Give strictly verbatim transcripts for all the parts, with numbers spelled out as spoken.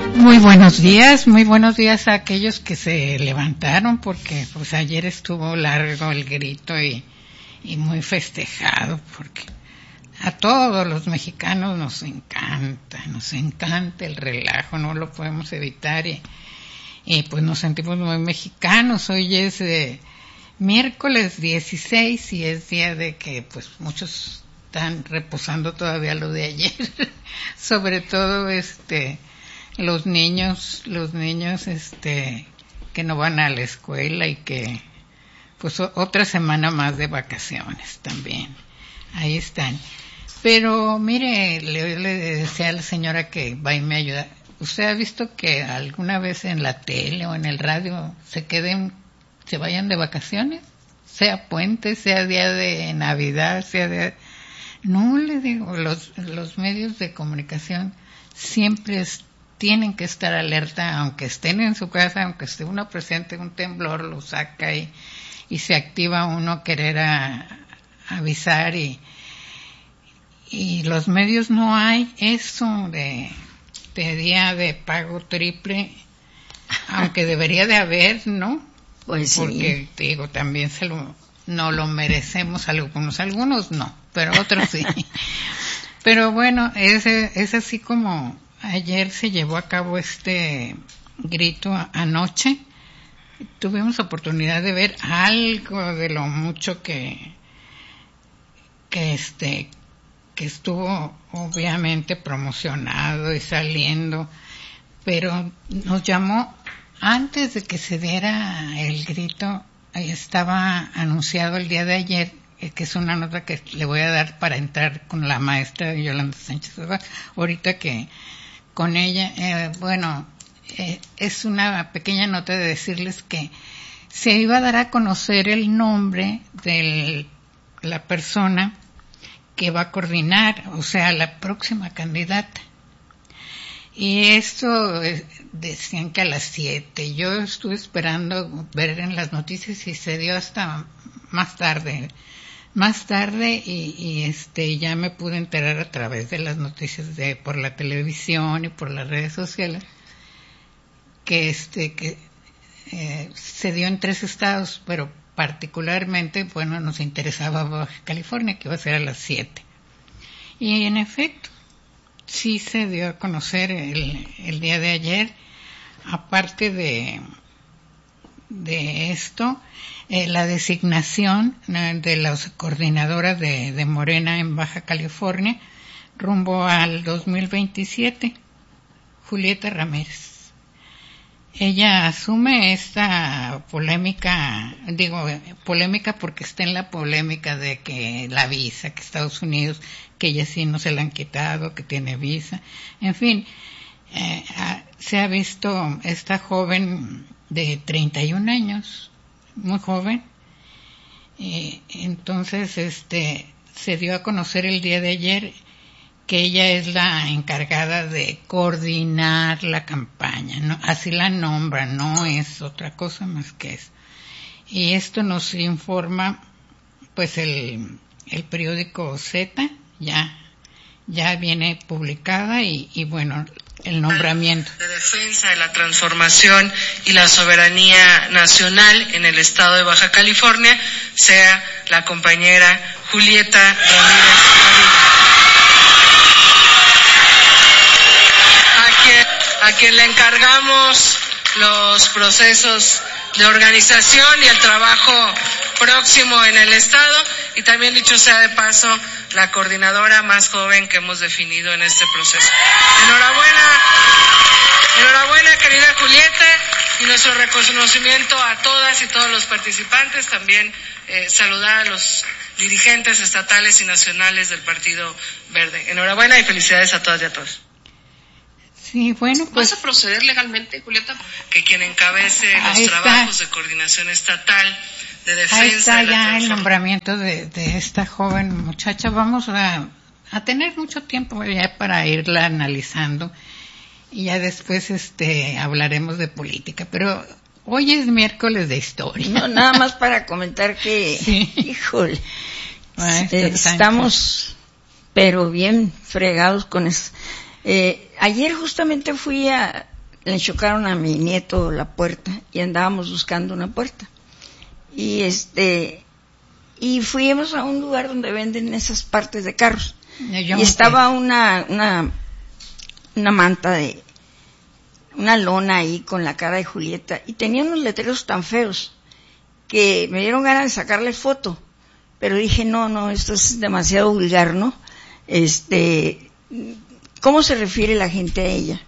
Muy buenos días, muy buenos días a aquellos que se levantaron porque pues ayer estuvo largo el grito y, y muy festejado porque a todos los mexicanos nos encanta, nos encanta el relajo, no lo podemos evitar y, y pues nos sentimos muy mexicanos. Hoy es eh, miércoles dieciséis y es día de que pues muchos están reposando todavía lo de ayer, sobre todo este los niños, los niños este que no van a la escuela y que pues otra semana más de vacaciones también. Ahí están. Pero mire, le, le decía a la señora que va y me ayuda. ¿Usted ha visto que alguna vez en la tele o en el radio se queden, se vayan de vacaciones? Sea puente, sea día de Navidad, sea de... No, le digo, los, los medios de comunicación siempre es, tienen que estar alerta, aunque estén en su casa, aunque esté uno presente, un temblor lo saca y, y se activa uno a querer a, a avisar y, y los medios no hay eso de, de día de pago triple, aunque debería de haber, ¿no? Pues sí. Porque, te digo, también se lo, no lo merecemos algunos, algunos no, pero otros sí. Pero bueno, es, es así como ayer se llevó a cabo este grito anoche. Tuvimos oportunidad de ver algo de lo mucho que, que este, que estuvo obviamente promocionado y saliendo, pero nos llamó antes de que se diera el grito. Estaba anunciado el día de ayer, que es una nota que le voy a dar para entrar con la maestra Yolanda Sánchez ahorita que con ella, eh, bueno, eh, es una pequeña nota de decirles que se iba a dar a conocer el nombre de la persona que va a coordinar, o sea, la próxima candidata. Y esto eh, decían que a las siete. Yo estuve esperando ver en las noticias y se dio hasta más tarde. Más tarde y, y este ya me pude enterar a través de las noticias de por la televisión y por las redes sociales que este que eh, se dio en tres estados, pero particularmente bueno nos interesaba Baja California, que iba a ser a las siete. Y en efecto sí se dio a conocer el, el día de ayer. Aparte de de esto, eh, la designación eh, de las coordinadoras de, de Morena en Baja California rumbo al dos mil veintisiete, Julieta Ramírez. Ella asume esta polémica, digo polémica porque está en la polémica de que la visa, que Estados Unidos, que ella sí no se la han quitado, que tiene visa, en fin, eh, se ha visto esta joven de treinta y un años, muy joven, eh, entonces este se dio a conocer el día de ayer que ella es la encargada de coordinar la campaña, ¿no? Así la nombran, no es otra cosa más que eso. Y esto nos informa pues el, el periódico Z, ya, ya viene publicada y, y bueno, el nombramiento. De defensa de la transformación y la soberanía nacional en el estado de Baja California sea la compañera Julieta Ramírez a quien, a quien le encargamos los procesos de organización y el trabajo próximo en el estado, y también, dicho sea de paso, la coordinadora más joven que hemos definido en este proceso. Enhorabuena, enhorabuena querida Julieta, y nuestro reconocimiento a todas y todos los participantes, también eh, saludar a los dirigentes estatales y nacionales del Partido Verde. Enhorabuena y felicidades a todas y a todos. Sí, bueno, pues... ¿Vas a proceder legalmente, Julieta? Que quien encabece los ahí trabajos está. De coordinación estatal de defensa... Ahí está de la ya el nombramiento de, de esta joven muchacha. Vamos a, a tener mucho tiempo ya para irla analizando y ya después este hablaremos de política, pero hoy es miércoles de historia. No, nada más para comentar que, sí. híjole, eh, estamos pero bien fregados con eso. Eh, ayer justamente fui a, le chocaron a mi nieto la puerta y andábamos buscando una puerta. Y este, y fuimos a un lugar donde venden esas partes de carros. Yo y estaba una, una, una manta de, una lona ahí con la cara de Julieta y tenía unos letreros tan feos que me dieron ganas de sacarle foto, pero dije no, no, esto es demasiado vulgar, ¿no? Este, ¿cómo se refiere la gente a ella?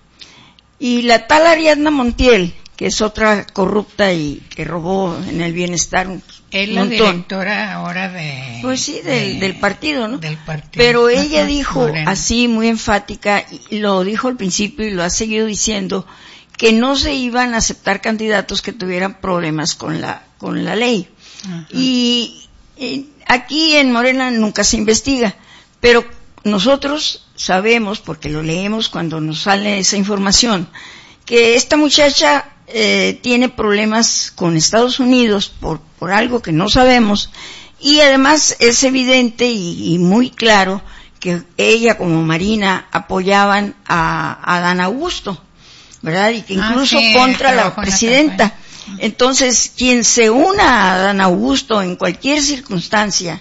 Y la tal Ariadna Montiel, que es otra corrupta y que robó en el bienestar un es la montón. Directora ahora de pues sí del, de, del partido, ¿no? Del partido. Pero ella dijo Moreno. Así muy enfática, y lo dijo al principio y lo ha seguido diciendo, que no se iban a aceptar candidatos que tuvieran problemas con la con la ley. Ajá. Y, y aquí en Morena nunca se investiga, pero nosotros sabemos, porque lo leemos cuando nos sale esa información, que esta muchacha eh, tiene problemas con Estados Unidos por, por algo que no sabemos, y además es evidente y, y muy claro que ella como Marina apoyaban a, a Adán Augusto, ¿verdad? Y que incluso ah, sí, contra la presidenta. Entonces, quien se una a Adán Augusto en cualquier circunstancia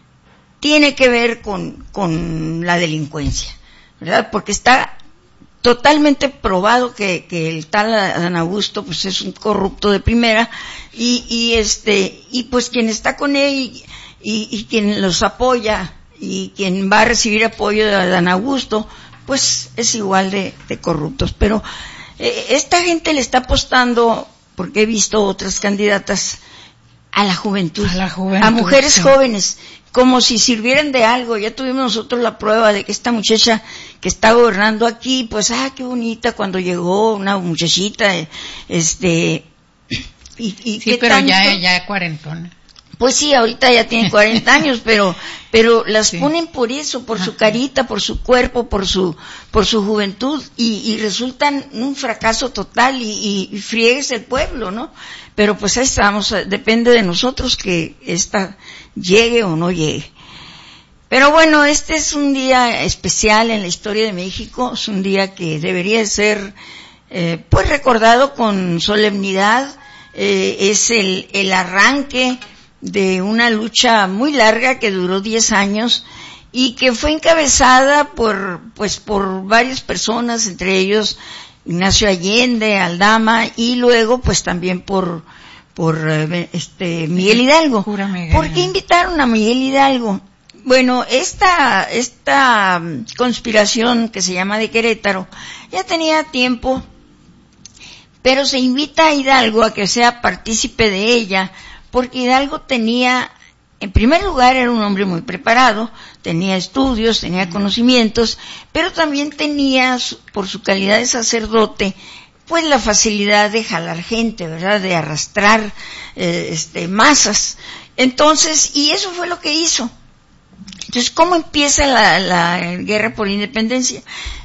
tiene que ver con, con la delincuencia, ¿verdad? Porque está totalmente probado que, que el tal Adán Augusto pues es un corrupto de primera y, y este, y pues quien está con él y, y, y quien los apoya y quien va a recibir apoyo de Adán Augusto, pues es igual de, de corruptos. Pero eh, esta gente le está apostando, porque he visto otras candidatas, a la juventud, a, la juventud, a mujeres sí. jóvenes, como si sirvieran de algo. Ya tuvimos nosotros la prueba de que esta muchacha que está gobernando aquí, pues, ah, qué bonita cuando llegó una muchachita, este, y, y sí, pero tanto, ya, ya cuarentona. Pues sí, ahorita ya tiene cuarenta años, pero, pero las sí. ponen por eso, por Ajá. su carita, por su cuerpo, por su, por su juventud, y, y resultan un fracaso total y, y, y friegues el pueblo, ¿no? Pero pues ahí estamos, depende de nosotros que esta llegue o no llegue. Pero bueno, este es un día especial en la historia de México, es un día que debería ser, eh, pues recordado con solemnidad, eh, es el, el arranque de una lucha muy larga que duró diez años y que fue encabezada por, pues por varias personas, entre ellos Ignacio Allende, Aldama, y luego pues también por, por este Miguel Hidalgo. ¿Por qué invitaron a Miguel Hidalgo? Bueno, esta, esta conspiración que se llama de Querétaro ya tenía tiempo, pero se invita a Hidalgo a que sea partícipe de ella, porque Hidalgo tenía, en primer lugar, era un hombre muy preparado, tenía estudios, tenía conocimientos, pero también tenía, por su calidad de sacerdote, pues la facilidad de jalar gente, ¿verdad?, de arrastrar eh, este masas. Entonces, y eso fue lo que hizo. Entonces, ¿cómo empieza la, la guerra por la independencia?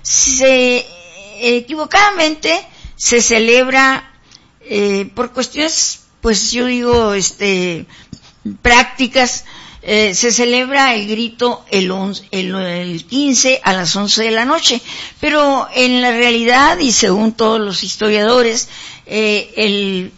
Se, equivocadamente, se celebra eh, por cuestiones, pues yo digo, este, prácticas, eh, se celebra el grito el, once, el, el quince a las once de la noche, pero en la realidad, y según todos los historiadores, eh, el,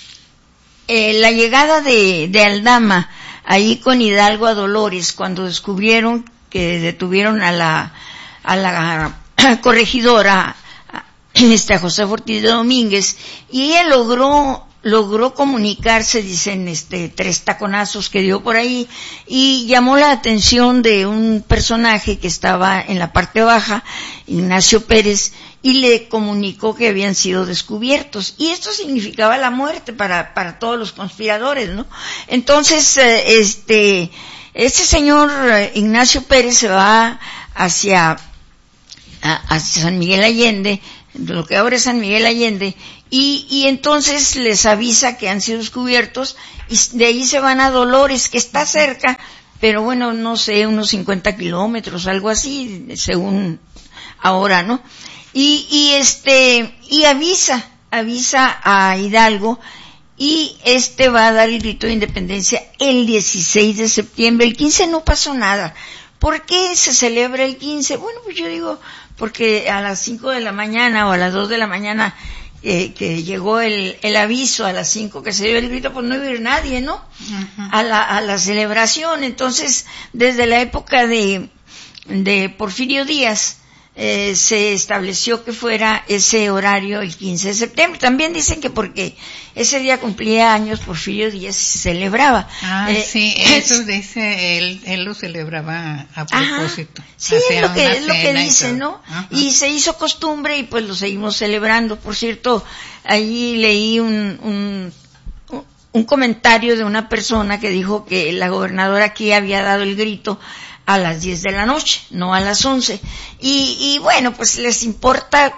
eh, la llegada de, de Aldama ahí con Hidalgo a Dolores, cuando descubrieron que detuvieron a la, a la corregidora, este, a José Ortiz de Domínguez, y ella logró logró comunicarse, dicen, este, tres taconazos que dio por ahí, y llamó la atención de un personaje que estaba en la parte baja, Ignacio Pérez, y le comunicó que habían sido descubiertos, y esto significaba la muerte para, para todos los conspiradores, ¿no? Entonces, eh, este, este señor Ignacio Pérez se va hacia, a, hacia San Miguel Allende, lo que ahora es San Miguel Allende, y, y entonces les avisa que han sido descubiertos, y de ahí se van a Dolores, que está cerca, pero bueno, no sé, unos cincuenta kilómetros, algo así, según ahora, ¿no? Y, y este, y avisa, avisa a Hidalgo, y este va a dar el grito de independencia el dieciséis de septiembre. El quince no pasó nada. ¿Por qué se celebra el quince? Bueno, pues yo digo, porque a las cinco de la mañana o a las dos de la mañana eh, que llegó el, el aviso, a las cinco que se dio el grito, pues no iba a ir nadie, ¿no? Uh-huh. A la, a la celebración. Entonces, desde la época de, de Porfirio Díaz, Eh, se estableció que fuera ese horario el quince de septiembre. También dicen que porque ese día cumplía años Porfirio Díaz se celebraba. Ah, eh, sí, eso dice, él, él lo celebraba a propósito. Ajá, sí, es lo que, es lo que dice, ¿no? Ajá. Y se hizo costumbre y pues lo seguimos celebrando. Por cierto, ahí leí un, un, un comentario de una persona que dijo que la gobernadora aquí había dado el grito a las diez de la noche, no a las once. Y, y bueno, pues les importa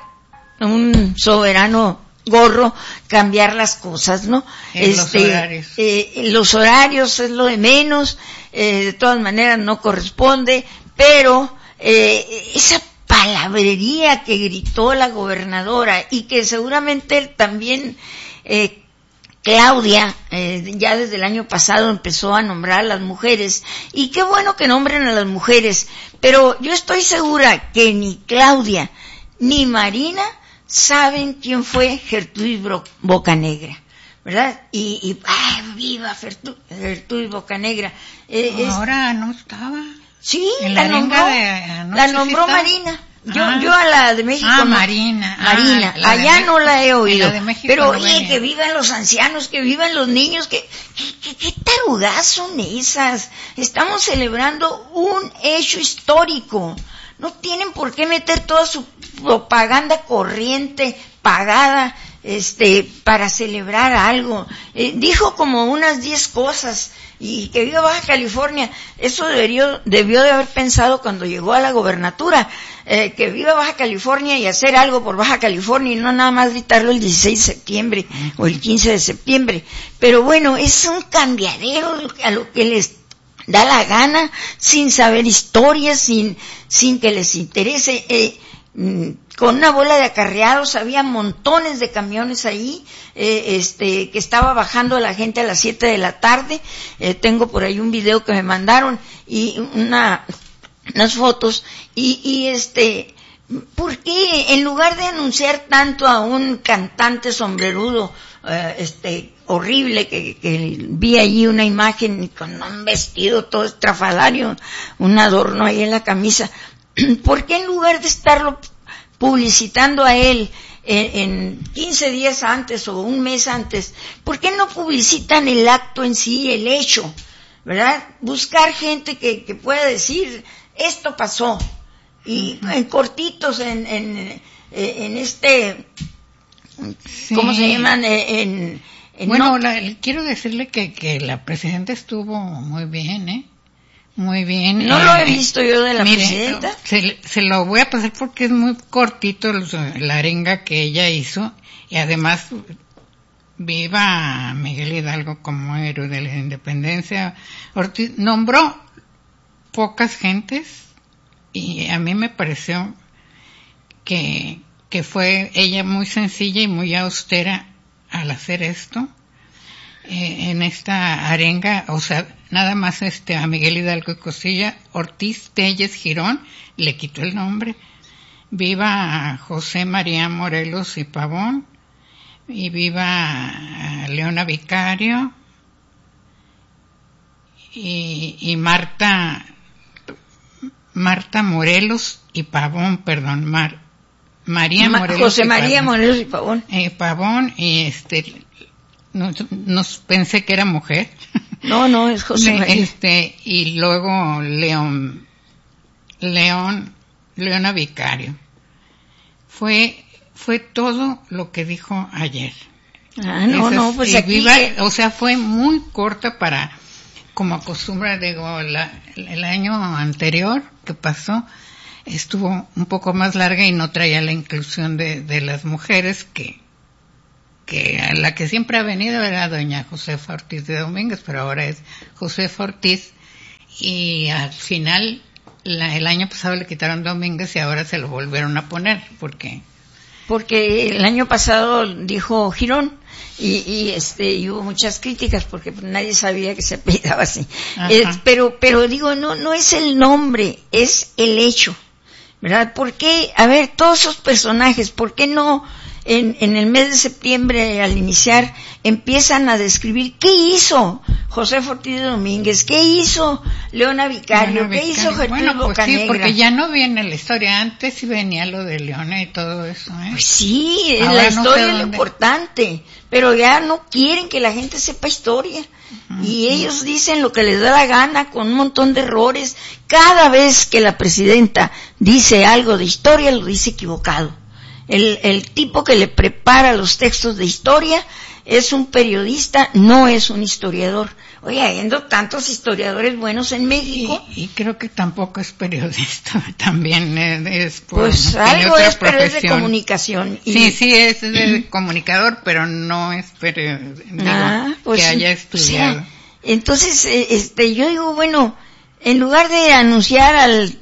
un soberano gorro cambiar las cosas, ¿no? En este, los horarios. Eh, los horarios es lo de menos, eh, de todas maneras no corresponde, pero eh, esa palabrería que gritó la gobernadora y que seguramente también eh, Claudia, eh, ya desde el año pasado empezó a nombrar a las mujeres, y qué bueno que nombren a las mujeres, pero yo estoy segura que ni Claudia ni Marina saben quién fue Gertrudis Bocanegra, ¿verdad? Y, y ¡ay, viva Gertrudis Bocanegra! Eh, Ahora es, no estaba. Sí, en la, la nombró, de, no la sé nombró si Marina. Yo, ah. yo a la de México ah, no. Marina, Marina, ah, la allá de no la he oído. La de México pero no oye, venía. Que vivan los ancianos, que vivan los niños, que, que, que qué tarugas son esas. Estamos celebrando un hecho histórico. No tienen por qué meter toda su propaganda corriente, pagada, este, para celebrar algo. Eh, dijo como unas diez cosas. Y que viva Baja California, eso debió, debió de haber pensado cuando llegó a la gobernatura, eh, que viva Baja California y hacer algo por Baja California y no nada más gritarlo el dieciséis de septiembre o el quince de septiembre. Pero bueno, es un cambiadero a lo que les da la gana, sin saber historias, sin, sin que les interese. Eh, con una bola de acarreados, había montones de camiones ahí, eh, este, que estaba bajando la gente a las siete de la tarde. Eh, tengo por ahí un video que me mandaron y una, unas fotos y, y este, ¿por qué en lugar de anunciar tanto a un cantante sombrerudo, eh, este, horrible, que, que vi allí una imagen con un vestido todo estrafalario, un adorno ahí en la camisa? ¿Por qué en lugar de estarlo publicitando a él en, en quince días antes o un mes antes, por qué no publicitan el acto en sí, el hecho, ¿verdad? Buscar gente que, que pueda decir, esto pasó, y en cortitos, en, en, en este, sí. ¿Cómo se llaman? En, en bueno, no... la, quiero decirle que, que la presidenta estuvo muy bien, ¿eh? Muy bien. No eh, lo he visto yo de la mire, presidenta. Se, se lo voy a pasar porque es muy cortito la arenga que ella hizo, y además viva Miguel Hidalgo como héroe de la independencia. Ortiz nombró pocas gentes y a mí me pareció que, que fue ella muy sencilla y muy austera al hacer esto. Eh, en esta arenga, o sea, nada más este a Miguel Hidalgo y Costilla, Ortiz Telles Girón, le quitó el nombre, viva José María Morelos y Pavón, y viva Leona Vicario, y, y Marta, Marta Morelos y Pavón, perdón, Mar, María Ma, Morelos José y María Pavón. Morelos y Pavón. Eh, Pavón, y este, no, no pensé que era mujer. No, no, es José María. Este, y luego León, León, Leona Vicario. Fue, fue todo lo que dijo ayer. Ah, no, Esas, no, pues aquí... Viva, o sea, fue muy corta para, como acostumbra, digo, la, el año anterior que pasó, estuvo un poco más larga y no traía la inclusión de, de las mujeres que, que a la que siempre ha venido era doña Josefa Ortiz de Domínguez, pero ahora es Josefa Ortiz, y al final la, el año pasado le quitaron Domínguez y ahora se lo volvieron a poner, porque porque el año pasado dijo Girón y, y este y hubo muchas críticas porque nadie sabía que se apellidaba así. Eh, pero pero digo, no no es el nombre, es el hecho. ¿verdad? ¿Por qué? A ver, todos esos personajes, ¿por qué no en, en el mes de septiembre, al iniciar, empiezan a describir qué hizo José Ortiz de Domínguez, qué hizo Leona Vicario, Leona qué Vicario. hizo Gertrudis Bueno, pues Bocanegra? sí, porque ya no viene la historia, antes sí venía lo de Leona y todo eso, ¿eh? Pues sí, Ahora la no historia sé es lo dónde. importante, pero ya no quieren que la gente sepa historia. Uh-huh. Y ellos dicen lo que les da la gana con un montón de errores. Cada vez que la presidenta dice algo de historia, lo dice equivocado. El, el tipo que le prepara los textos de historia es un periodista, no es un historiador. Oye, habiendo tantos historiadores buenos en México. Y, y creo que tampoco es periodista, también es por, Pues tiene algo otra es, pero es de profesión. comunicación. Y, Sí, sí, es de comunicador, pero no es periodista, ah, pues, que haya o estudiado. sea, entonces, eh, este, yo digo, bueno, en lugar de anunciar al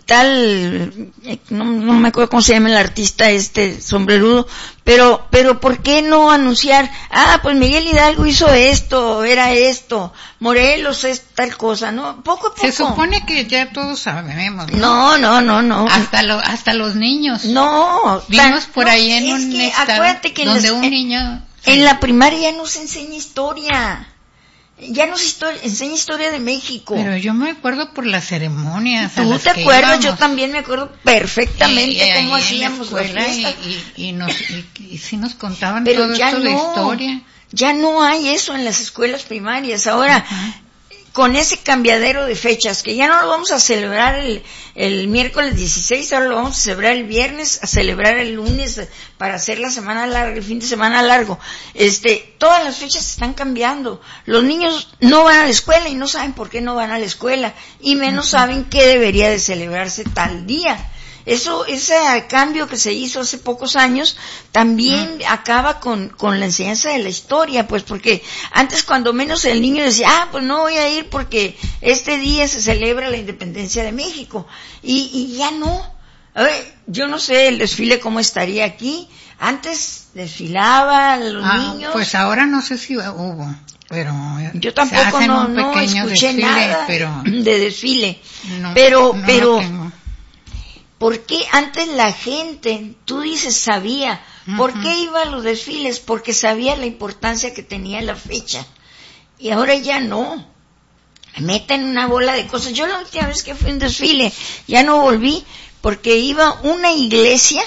tal, eh, no, no me acuerdo cómo se llama el artista este sombrerudo, pero, pero ¿por qué no anunciar? Ah, pues Miguel Hidalgo hizo esto, era esto, Morelos es tal cosa, ¿no? Poco a poco. Se supone que ya todos sabemos, ¿no? No, no, no, no. Hasta lo, hasta los niños. No. Vimos tan, por no, ahí en es un que, estado acuérdate que en donde las- un en- niño... En la primaria ya no se enseña historia. Ya no se historia, enseña historia de México. Pero yo me acuerdo por las ceremonias a Tú las te que acuerdas, íbamos. yo también me acuerdo perfectamente Y- y cómo ahí en la hacíamos la escuela fiesta. y, y, y nos, y, y sí nos contaban Pero todo ya esto de no, historia. ya no hay eso en las escuelas primarias. Ahora, Ajá. con ese cambiadero de fechas, que ya no lo vamos a celebrar el, el miércoles dieciséis, ahora lo vamos a celebrar el viernes, a celebrar el lunes, para hacer la semana larga, el fin de semana largo. Este, todas las fechas están cambiando. Los niños no van a la escuela y no saben por qué no van a la escuela, y menos uh-huh. saben qué debería de celebrarse tal día. Eso, ese cambio que se hizo hace pocos años también ah. acaba con, con la enseñanza de la historia, pues porque antes cuando menos el niño decía, ah, pues no voy a ir porque este día se celebra la independencia de México, y, y ya no. A ver, yo no sé el desfile cómo estaría aquí. Antes desfilaban los ah, niños. Pues ahora no sé si hubo. Pero yo tampoco no, no escuché desfile, nada pero de desfile. No, pero, no pero, ¿por qué antes la gente, tú dices, sabía? ¿Por uh-huh. qué iba a los desfiles? Porque sabía la importancia que tenía la fecha. Y ahora ya no. Meten una bola de cosas. Yo la última vez que fui a un desfile, ya no volví, porque iba una iglesia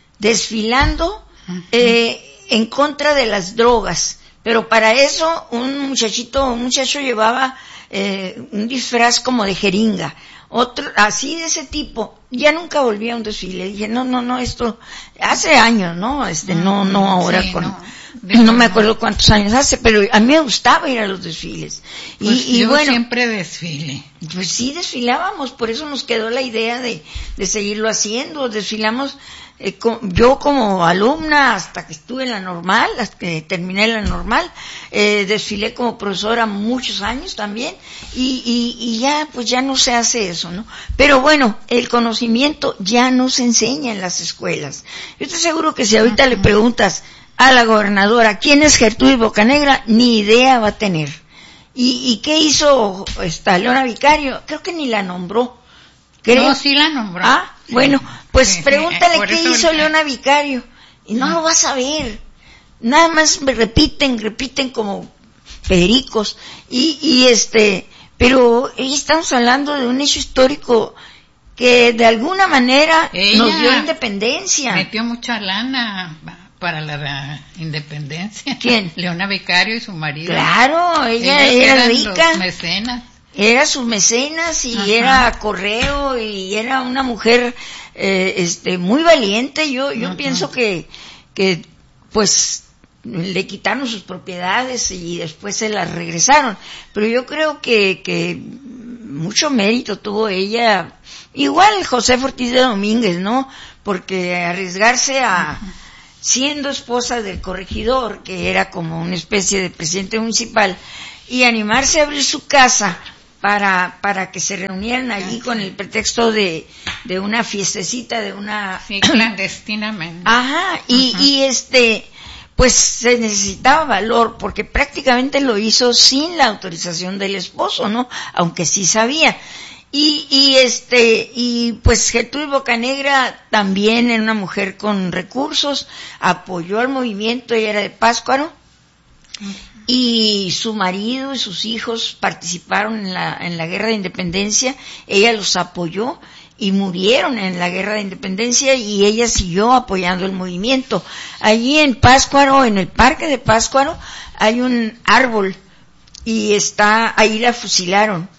desfilando uh-huh. eh, en contra de las drogas. Pero para eso un muchachito, un muchacho llevaba eh, un disfraz como de jeringa. Otro, así de ese tipo. Ya nunca volví a un desfile. Dije, no, no, no, esto, hace años, ¿no? Este, no, no ahora sí, con, no, no me acuerdo cuántos años hace, pero a mí me gustaba ir a los desfiles. Pues y, y yo bueno, siempre desfile. Pues sí, desfilábamos, por eso nos quedó la idea de, de seguirlo haciendo. Desfilamos, eh, con, yo como alumna hasta que estuve en la normal, hasta que terminé la normal, eh, desfilé como profesora muchos años también, y, y, y ya, pues ya no se hace eso, ¿no? Pero bueno, el conocimiento ya no se enseña en las escuelas. Yo estoy seguro que si ahorita uh-huh. le preguntas a la gobernadora quién es Gertrudis Bocanegra, ni idea va a tener. ¿Y, y qué hizo esta Leona Vicario? Creo que ni la nombró. ¿Creo? No, sí la nombró. Ah, sí. Bueno, pues sí, pregúntale sí, qué hizo ahorita. Leona Vicario. Y no, no lo vas a ver. Nada más me repiten, repiten como pericos. Y, y este, pero estamos hablando de un hecho histórico que de alguna manera Ella nos dio independencia. Metió mucha lana para la, la independencia. ¿Quién? Leona Vicario y su marido. Claro, ella era rica. Los mecenas. Era sus mecenas y Ajá. era correo y era una mujer eh, este muy valiente. Yo yo Ajá. pienso que que pues le quitaron sus propiedades y después se las regresaron. Pero yo creo que que mucho mérito tuvo ella. Igual José Ortiz de Domínguez, ¿no? Porque arriesgarse a Ajá. siendo esposa del corregidor, que era como una especie de presidente municipal, y animarse a abrir su casa para para que se reunieran allí con el pretexto de de una fiestecita, de una sí, clandestinamente. Ajá, y Ajá. y este pues se necesitaba valor porque prácticamente lo hizo sin la autorización del esposo, ¿no? Aunque sí sabía. Y, y este, y pues Gertrudis Bocanegra también era una mujer con recursos, apoyó al movimiento, ella era de Pátzcuaro, y su marido y sus hijos participaron en la, en la guerra de independencia, ella los apoyó y murieron en la guerra de independencia y ella siguió apoyando el movimiento. Allí en Pátzcuaro, en el parque de Pátzcuaro, hay un árbol y está, ahí la fusilaron.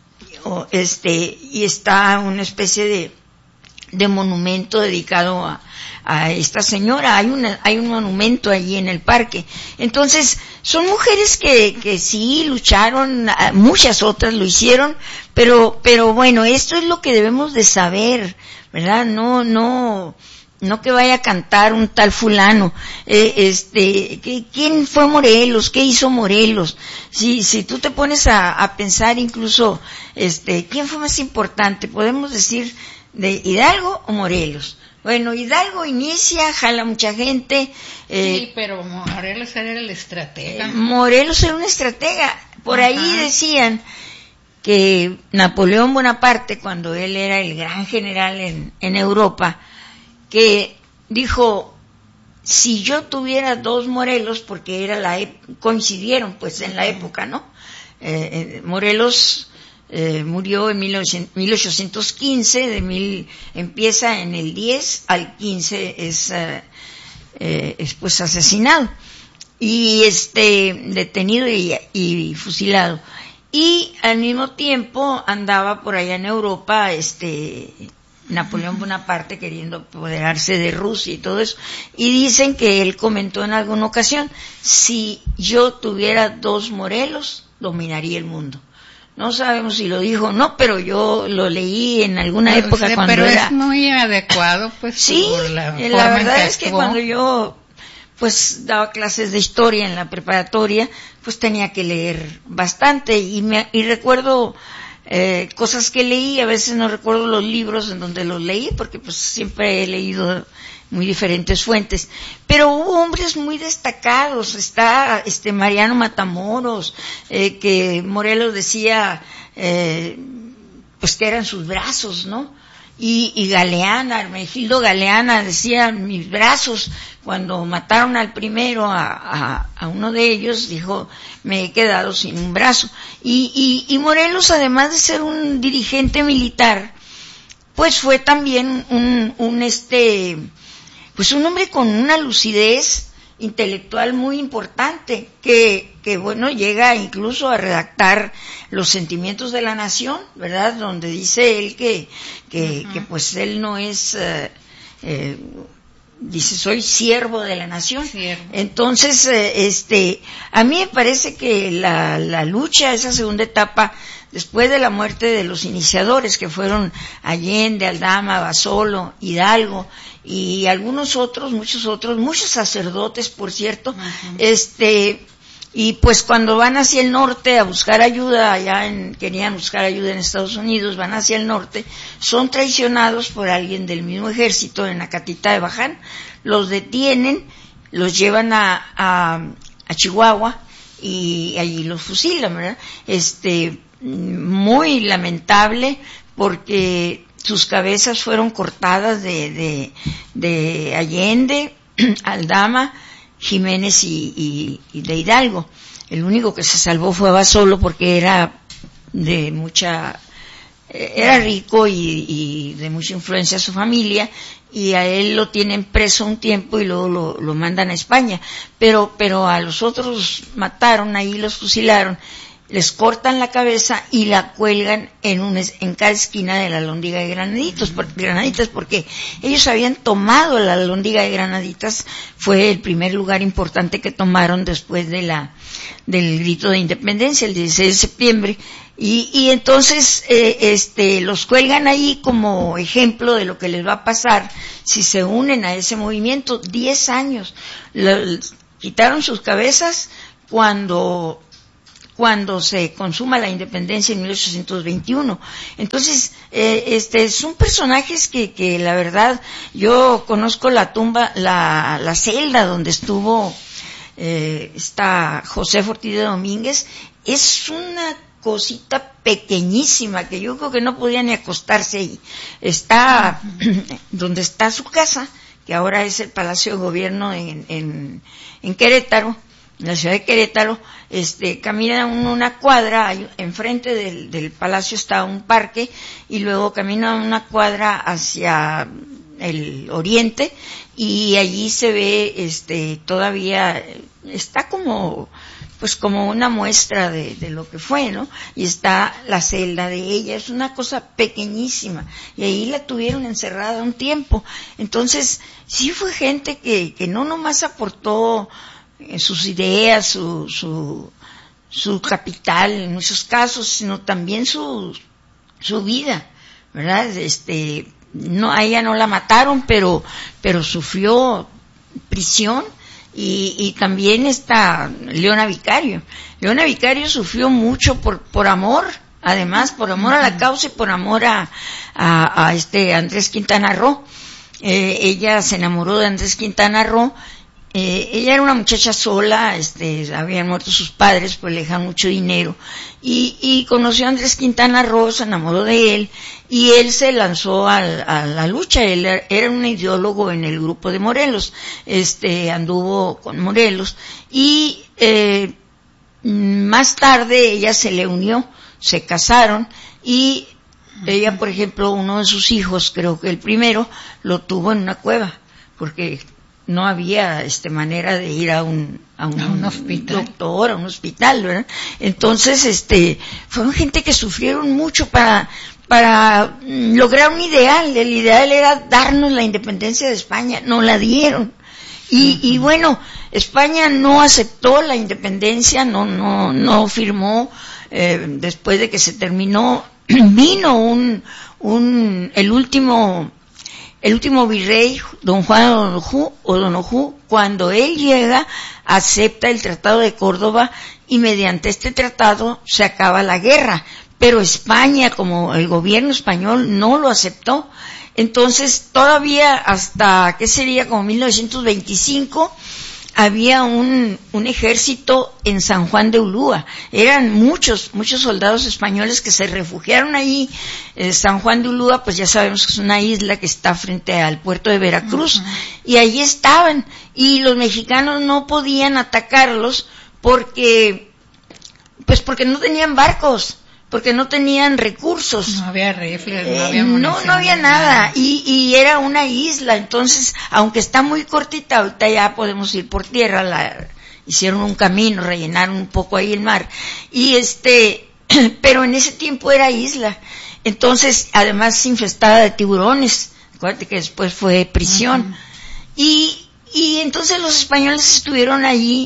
Este, y está una especie de, de monumento dedicado a, a esta señora. Hay una, hay un monumento allí en el parque. Entonces, son mujeres que, que sí lucharon, muchas otras lo hicieron, pero, pero bueno, esto es lo que debemos de saber, ¿verdad? No, no, no que vaya a cantar un tal fulano, eh, este, ¿quién fue Morelos? ¿Qué hizo Morelos? Si, si tú te pones a, a pensar incluso, este, ¿quién fue más importante? Podemos decir de Hidalgo o Morelos. Bueno, Hidalgo inicia, jala mucha gente. Eh, sí, pero Morelos era el estratega. Eh, Morelos era un estratega. Por Ajá. ahí decían que Napoleón Bonaparte, cuando él era el gran general en, en Europa, que dijo, si yo tuviera dos Morelos, porque era la coincidieron pues en la época, ¿no? Eh, eh, Morelos eh, murió en mil ochocientos quince, de mil, empieza en el diez al quince es, eh, eh, es pues asesinado y este detenido y, y fusilado. Y al mismo tiempo andaba por allá en Europa, este Napoleón Bonaparte queriendo apoderarse de Rusia y todo eso, y dicen que él comentó en alguna ocasión, si yo tuviera dos Morelos, dominaría el mundo. No sabemos si lo dijo o no, pero yo lo leí en alguna pero, época sí, cuando pero era... es muy adecuado, pues, sí, por la, la verdad que es que cuando yo pues daba clases de historia en la preparatoria, pues tenía que leer bastante, y me y recuerdo Eh, cosas que leí, a veces no recuerdo los libros en donde los leí, porque pues siempre he leído muy diferentes fuentes, pero hubo hombres muy destacados, está este Mariano Matamoros, eh, que Morelos decía, eh, pues que eran sus brazos, ¿no? Y, y Galeana, Hermenegildo Galeana decía, mis brazos, cuando mataron al primero, a, a, a uno de ellos, dijo, me he quedado sin un brazo. Y, y, y Morelos, además de ser un dirigente militar, pues fue también un, un este, pues un hombre con una lucidez intelectual muy importante, que, que bueno, llega incluso a redactar los sentimientos de la nación, ¿verdad? Donde dice él que, que, uh-huh. que pues él no es, eh, eh, dice, soy siervo de la nación. Siervo. Entonces, eh, este, a mí me parece que la, la lucha, esa segunda etapa, después de la muerte de los iniciadores, que fueron Allende, Aldama, Basolo, Hidalgo, y algunos otros, muchos otros, muchos sacerdotes, por cierto, uh-huh. este, y pues cuando van hacia el norte a buscar ayuda, allá en, querían buscar ayuda en Estados Unidos, van hacia el norte, son traicionados por alguien del mismo ejército en Acatita de Baján, los detienen, los llevan a, a, a Chihuahua, y allí los fusilan, ¿verdad? Este, muy lamentable, porque sus cabezas fueron cortadas de, de, de Allende, Aldama, Jiménez y, y, y de Hidalgo. El único que se salvó fue Basolo, porque era de mucha, era rico y, y de mucha influencia su familia, y a él lo tienen preso un tiempo y luego lo, lo mandan a España. Pero, pero a los otros mataron, ahí los fusilaron, les cortan la cabeza y la cuelgan en un, en cada esquina de la Alhóndiga de Granaditos, por, Granaditas, porque ellos habían tomado la Alhóndiga de Granaditas, fue el primer lugar importante que tomaron después de la, del grito de independencia, el dieciséis de septiembre, y, y entonces, eh, este, los cuelgan ahí como ejemplo de lo que les va a pasar si se unen a ese movimiento. Diez años, le, quitaron sus cabezas cuando cuando se consuma la independencia en mil ochocientos veintiuno. Entonces, eh, este, son personajes que, que la verdad, yo conozco la tumba, la, la celda donde estuvo, eh, está José Ortiz de Domínguez, es una cosita pequeñísima que yo creo que no podía ni acostarse ahí. Está donde está su casa, que ahora es el Palacio de Gobierno en, en, en Querétaro, en la ciudad de Querétaro. Este, camina uno una cuadra, hay, enfrente del, del palacio está un parque, y luego camina una cuadra hacia el oriente, y allí se ve, este, todavía está como, pues como una muestra de, de lo que fue, ¿no? Y está la celda de ella, es una cosa pequeñísima, y ahí la tuvieron encerrada un tiempo. Entonces, sí fue gente que, que no nomás aportó sus ideas, su, su, su capital en muchos casos, sino también su, su vida, ¿verdad? Este, no, a ella no la mataron, pero, pero sufrió prisión. Y, y también está Leona Vicario. Leona Vicario sufrió mucho por, por amor, además, por amor a la causa y por amor a, a, a este Andrés Quintana Roo. Eh, ella se enamoró de Andrés Quintana Roo. Eh, ella era una muchacha sola, este, habían muerto sus padres, pues le dejaron mucho dinero, y, y conoció a Andrés Quintana Roo, se enamoró de él, y él se lanzó a, a la lucha. Él era un ideólogo en el grupo de Morelos, este, anduvo con Morelos, y eh, más tarde ella se le unió, se casaron, y ella, por ejemplo, uno de sus hijos, creo que el primero, lo tuvo en una cueva, porque no había este manera de ir a un a un, a un hospital. doctor, a un hospital, ¿verdad? Entonces, este, fueron gente que sufrieron mucho para para lograr un ideal. El ideal era darnos la independencia de España, nos la dieron. Y, y bueno, España no aceptó la independencia, no no no firmó. Eh, después de que se terminó, vino un un el último El último virrey, don Juan O'Donojú, O'Donojú, cuando él llega, acepta el Tratado de Córdoba, y mediante este tratado se acaba la guerra. Pero España, como el gobierno español, no lo aceptó. Entonces, todavía hasta, ¿qué sería? Como mil novecientos veinticinco, había un, un ejército en San Juan de Ulúa. Eran muchos, muchos soldados españoles que se refugiaron ahí. Eh, San Juan de Ulúa, pues ya sabemos que es una isla que está frente al puerto de Veracruz. Uh-huh. Y allí estaban. Y los mexicanos no podían atacarlos porque, pues porque no tenían barcos, porque no tenían recursos. No había rifles, no eh, había munición. No, no había nada. Y, y era una isla. Entonces, aunque está muy cortita, ahorita ya podemos ir por tierra, la, hicieron un camino, rellenaron un poco ahí el mar. Y este, pero en ese tiempo era isla. Entonces, además infestada de tiburones. Acuérdate que después fue prisión. Uh-huh. Y, y entonces los españoles estuvieron allí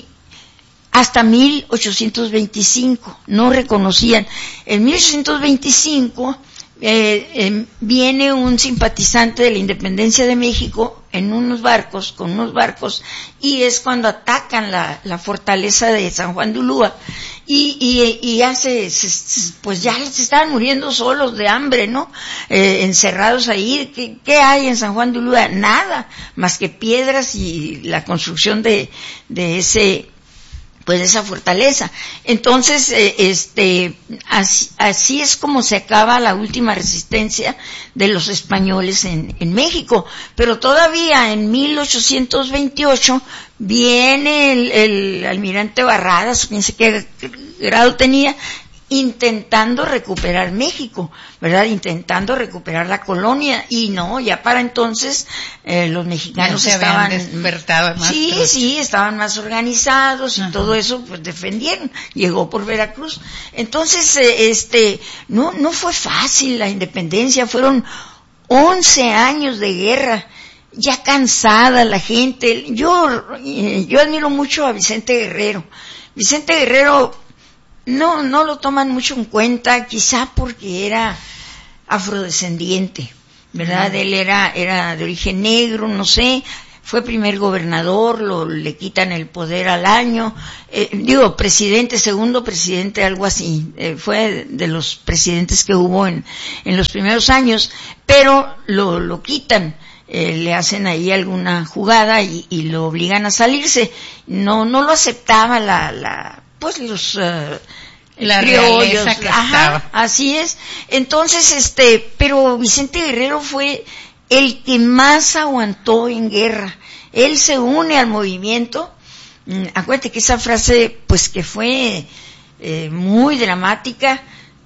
hasta mil ochocientos veinticinco, no reconocían. En mil ochocientos veinticinco eh, eh, viene un simpatizante de la independencia de México en unos barcos, con unos barcos, y es cuando atacan la, la fortaleza de San Juan de Ulúa, y, y, y ya se, se, pues ya se estaban muriendo solos de hambre, ¿no? Eh, encerrados ahí. ¿Qué, ¿Qué hay en San Juan de Ulúa? Nada, más que piedras y la construcción de, de ese, pues esa fortaleza. Entonces, eh, este, así, así es como se acaba la última resistencia de los españoles en, en México. Pero todavía en mil ochocientos veintiocho viene el, el almirante Barradas, piense qué grado tenía, intentando recuperar México, ¿verdad? Intentando recuperar la colonia, y no, ya para entonces eh, los mexicanos ya se estaban despertado más. Sí, pero... sí, estaban más organizados y uh-huh. todo eso, pues defendieron. Llegó por Veracruz. Entonces, eh, este, no, no fue fácil la independencia, fueron once años de guerra. Ya cansada la gente. Yo, eh, yo admiro mucho a Vicente Guerrero. Vicente Guerrero no, no lo toman mucho en cuenta, quizá porque era afrodescendiente, ¿verdad? Uh-huh. Él era, era de origen negro, no sé, fue primer gobernador, lo, le quitan el poder al año, eh, digo, presidente, segundo presidente, algo así, eh, fue de los presidentes que hubo en, en los primeros años, pero lo, lo quitan. Eh, le hacen ahí alguna jugada y, y lo obligan a salirse. No, no lo aceptaba la, la, pues los, uh, La criollos, realeza que ajá, estaba. así es. Entonces, este, pero Vicente Guerrero fue el que más aguantó en guerra. Él se une al movimiento. Mm, acuérdate que esa frase, pues que fue eh, muy dramática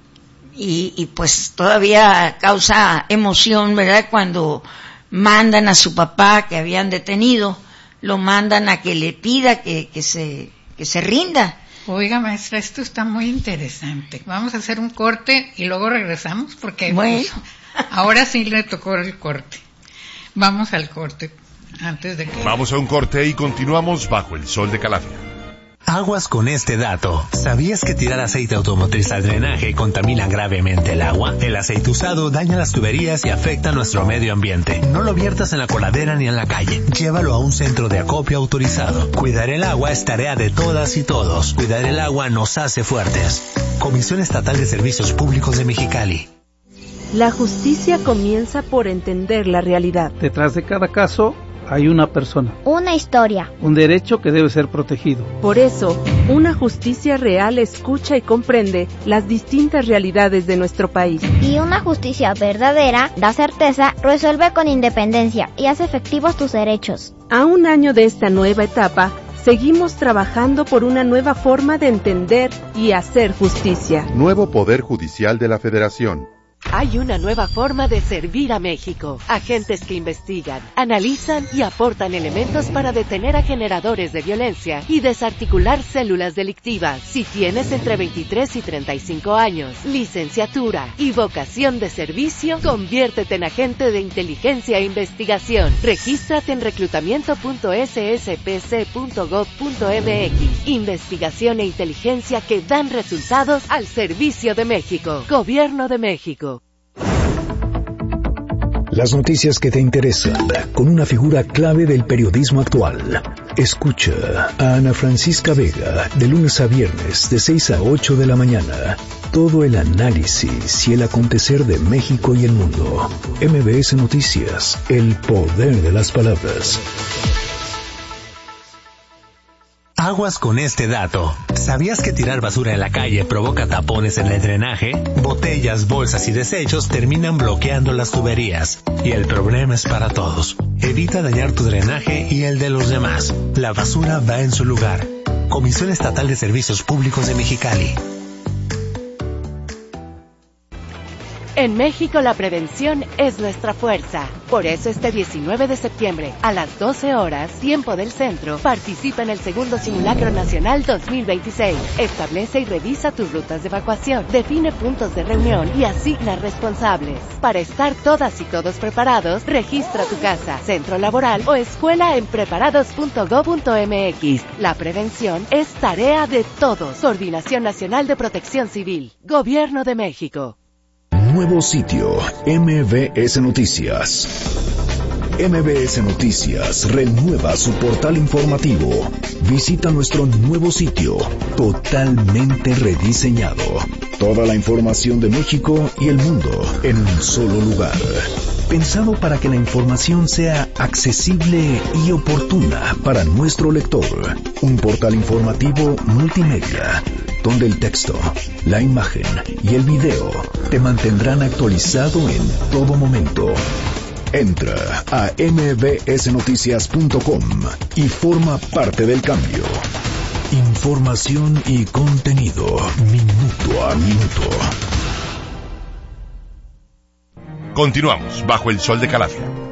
y, y pues todavía causa emoción, ¿verdad? Cuando mandan a su papá que habían detenido, lo mandan a que le pida que, que se, que se rinda. Oiga, maestra, esto está muy interesante. Vamos a hacer un corte y luego regresamos porque Bueno. pues, ahora sí le tocó el corte. Vamos al corte antes de que... Vamos a un corte y continuamos bajo el sol de Calafia. Aguas con este dato. ¿Sabías que tirar aceite automotriz al drenaje contamina gravemente el agua? El aceite usado daña las tuberías y afecta nuestro medio ambiente. No lo viertas en la coladera ni en la calle. Llévalo a un centro de acopio autorizado. Cuidar el agua es tarea de todas y todos. Cuidar el agua nos hace fuertes. Comisión Estatal de Servicios Públicos de Mexicali. La justicia comienza por entender la realidad. Detrás de cada caso hay una persona, una historia, un derecho que debe ser protegido. Por eso, una justicia real escucha y comprende las distintas realidades de nuestro país. Y una justicia verdadera da certeza, resuelve con independencia y hace efectivos tus derechos. A un año de esta nueva etapa, seguimos trabajando por una nueva forma de entender y hacer justicia. Nuevo Poder Judicial de la Federación. Hay una nueva forma de servir a México. Agentes que investigan, analizan y aportan elementos para detener a generadores de violencia y desarticular células delictivas. Si tienes entre veintitrés y treinta y cinco años, licenciatura y vocación de servicio, conviértete en agente de inteligencia e investigación. Regístrate en reclutamiento punto ese ese pe ce punto gob punto eme equis. Investigación e inteligencia que dan resultados al servicio de México. Gobierno de México. Las noticias que te interesan, con una figura clave del periodismo actual. Escucha a Ana Francisca Vega, de lunes a viernes, de seis a ocho de la mañana. Todo el análisis y el acontecer de México y el mundo. eme be ese Noticias, el poder de las palabras. Aguas con este dato. ¿Sabías que tirar basura en la calle provoca tapones en el drenaje? Botellas, bolsas y desechos terminan bloqueando las tuberías. Y el problema es para todos. Evita dañar tu drenaje y el de los demás. La basura va en su lugar. Comisión Estatal de Servicios Públicos de Mexicali. En México la prevención es nuestra fuerza. Por eso este diecinueve de septiembre, a las doce horas, tiempo del centro, participa en el segundo Simulacro Nacional dos mil veintiséis. Establece y revisa tus rutas de evacuación, define puntos de reunión y asigna responsables. Para estar todas y todos preparados, registra tu casa, centro laboral o escuela en preparados punto gob punto eme equis. La prevención es tarea de todos. Coordinación Nacional de Protección Civil. Gobierno de México. Nuevo sitio, eme be ese Noticias. eme be ese Noticias renueva su portal informativo. Visita nuestro nuevo sitio, totalmente rediseñado. Toda la información de México y el mundo en un solo lugar. Pensado para que la información sea accesible y oportuna para nuestro lector. Un portal informativo multimedia, donde el texto, la imagen y el video te mantendrán actualizado en todo momento. Entra a eme be ese noticias punto com y forma parte del cambio. Información y contenido, minuto a minuto. Continuamos bajo el sol de Calafia.